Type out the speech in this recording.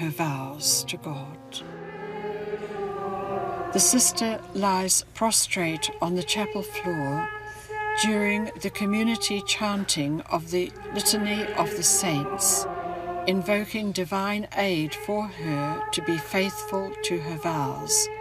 her vows to God. The sister lies prostrate on the chapel floor during the community chanting of the Litany of the Saints, invoking divine aid for her to be faithful to her vows.